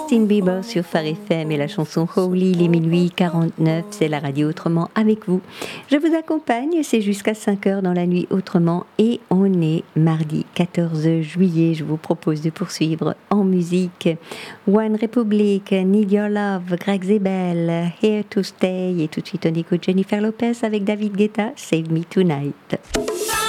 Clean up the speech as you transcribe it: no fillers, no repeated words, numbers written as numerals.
Justin Bieber sur Phare FM et la chanson Holy, les minuit 49, c'est la radio Autrement avec vous. Je vous accompagne, c'est jusqu'à 5h dans la nuit Autrement et on est mardi 14 juillet. Je vous propose de poursuivre en musique. One Republic, Need Your Love, Greg Zebel, Here to Stay et tout de suite on écoute Jennifer Lopez avec David Guetta, Save Me Tonight.